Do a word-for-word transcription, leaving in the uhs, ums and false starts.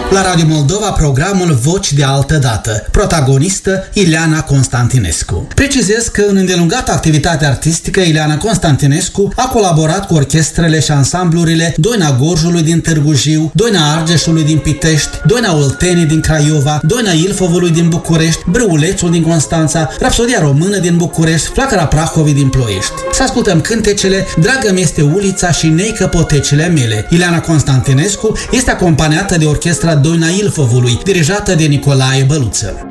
La Radio Moldova, programul Voci de altă dată. Protagonistă Ileana Constantinescu. Precizez că în îndelungată activitate artistică, Ileana Constantinescu a colaborat cu orchestrele și ansamblurile Doina Gorjului din Târgu Jiu, Doina Argeșului din Pitești, Doina Oltenii din Craiova, Doina Ilfovului din București, Brâulețul din Constanța, Rapsodia Română din București, Flacăra Prahovii din Ploiești. Să ascultăm cântecele Dragă-mi este ulița și Neică potecile mele. Ileana Constantinescu este acompaniată de orchestra Doina Ilfovului, dirijată de Nicolae Băluță.